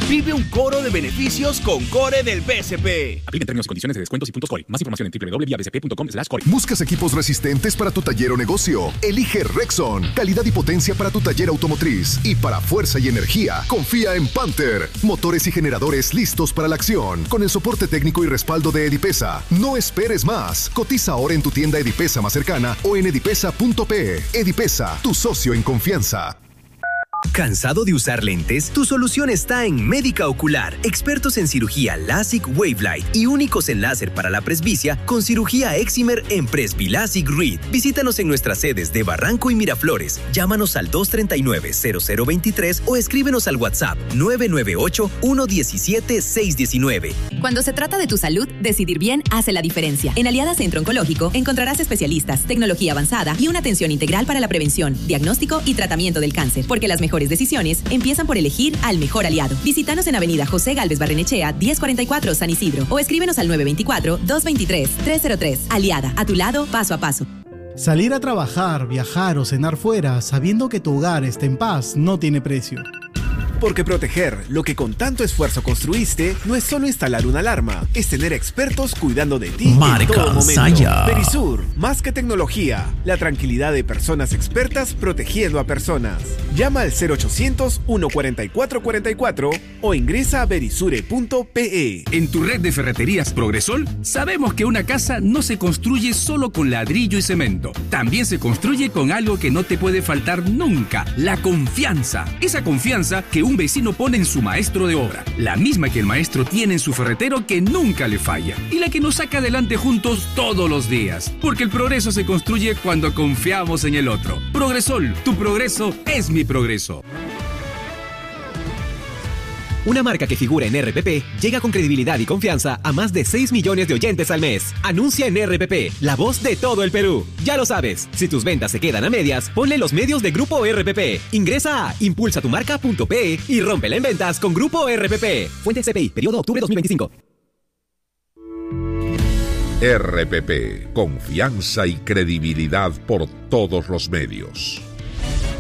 Vive un coro de beneficios con Core del BCP. Aplica términos y condiciones de descuentos y puntos Core. Más información en www.bcp.com/core. ¿Buscas equipos resistentes para tu taller o negocio? Elige Rexon. Calidad y potencia para tu taller automotriz. Y para fuerza y energía, confía en Panther. Motores y generadores listos para la acción. Con el soporte técnico y respaldo de Edipesa. No esperes más. Cotiza ahora en tu tienda Edipesa más cercana o en edipesa.pe. Edipesa, tu socio en confianza. ¿Cansado de usar lentes? Tu solución está en Médica Ocular. Expertos en cirugía LASIK Wavelight y únicos en láser para la presbicia con cirugía Excimer en Presbilasic Reed. Visítanos en nuestras sedes de Barranco y Miraflores. Llámanos al 239-0023 o escríbenos al WhatsApp 998-117-619. Cuando se trata de tu salud, decidir bien hace la diferencia. En Aliada Centro Oncológico encontrarás especialistas, tecnología avanzada y una atención integral para la prevención, diagnóstico y tratamiento del cáncer. Porque las mejores decisiones empiezan por elegir al mejor aliado. Visítanos en Avenida José Gálvez Barrenechea, 1044 San Isidro o escríbenos al 924-223-303. Aliada, a tu lado, paso a paso. Salir a trabajar, viajar o cenar fuera sabiendo que tu hogar está en paz no tiene precio. Porque proteger lo que con tanto esfuerzo construiste no es solo instalar una alarma, es tener expertos cuidando de ti en todo momento. Verisur, más que tecnología, la tranquilidad de personas expertas protegiendo a personas. Llama al 0800-144-44 o ingresa a verisure.pe. En tu red de ferreterías Progresol, sabemos que una casa no se construye solo con ladrillo y cemento. También se construye con algo que no te puede faltar nunca, la confianza. Esa confianza que un vecino pone en su maestro de obra, la misma que el maestro tiene en su ferretero que nunca le falla y la que nos saca adelante juntos todos los días, porque el progreso se construye cuando confiamos en el otro. Progresol, tu progreso es mi progreso. Una marca que figura en RPP llega con credibilidad y confianza a más de 6 millones de oyentes al mes. Anuncia en RPP, la voz de todo el Perú. Ya lo sabes, si tus ventas se quedan a medias, ponle los medios de Grupo RPP. Ingresa a impulsatumarca.pe y rómpela en ventas con Grupo RPP. Fuente CPI, periodo octubre 2025. RPP, confianza y credibilidad por todos los medios.